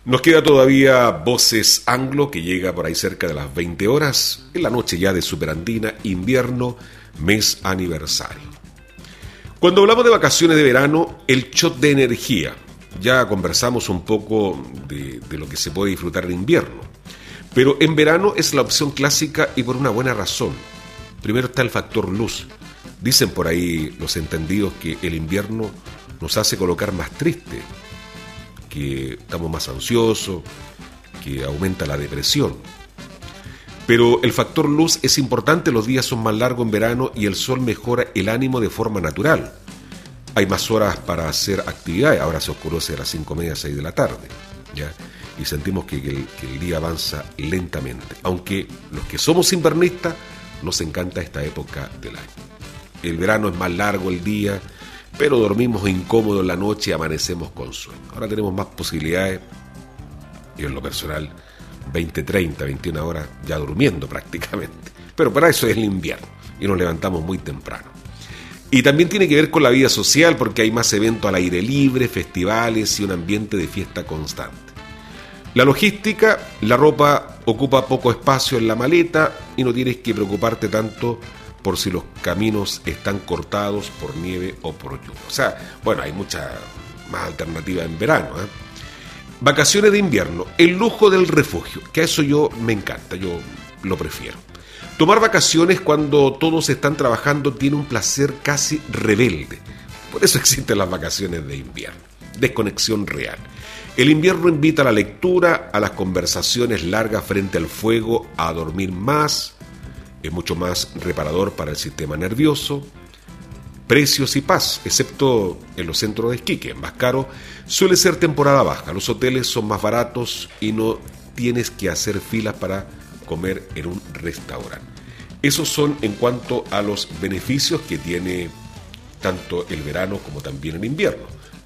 Nos queda todavía Voces Anglo, que llega por ahí cerca de las 20 horas, en la noche ya de Superandina, invierno, mes aniversario. Cuando hablamos de vacaciones de verano, el shot de energía. Ya conversamos un poco de lo que se puede disfrutar en invierno. Pero en verano es la opción clásica y por una buena razón. Primero está el factor luz. Dicen por ahí los entendidos que el invierno nos hace colocar más triste, que estamos más ansiosos, que aumenta la depresión. Pero el factor luz es importante, los días son más largos en verano y el sol mejora el ánimo de forma natural. Hay más horas para hacer actividades, ahora se oscurece a las 5:30, 6 de la tarde, ¿ya? Y sentimos que el día avanza lentamente, aunque los que somos invernistas nos encanta esta época del año. El verano es más largo el día, pero dormimos incómodos en la noche y amanecemos con sueño. Ahora tenemos más posibilidades, y en lo personal, 20, 30, 21 horas ya durmiendo prácticamente. Pero para eso es el invierno, y nos levantamos muy temprano. Y también tiene que ver con la vida social, porque hay más eventos al aire libre, festivales y un ambiente de fiesta constante. La logística, la ropa ocupa poco espacio en la maleta y no tienes que preocuparte tanto por si los caminos están cortados por nieve o por lluvia. O sea, bueno, hay muchas más alternativas en verano, ¿eh? Vacaciones de invierno, el lujo del refugio, que a eso yo me encanta, yo lo prefiero. Tomar vacaciones cuando todos están trabajando tiene un placer casi rebelde. Por eso existen las vacaciones de invierno. Desconexión real. El invierno invita a la lectura, a las conversaciones largas frente al fuego, a dormir más. Es mucho más reparador para el sistema nervioso. Precios y paz, excepto en los centros de esquí, que es más caro, suele ser temporada baja. Los hoteles son más baratos y no tienes que hacer filas para comer en un restaurante. Esos son en cuanto a los beneficios que tiene tanto el verano como también el invierno.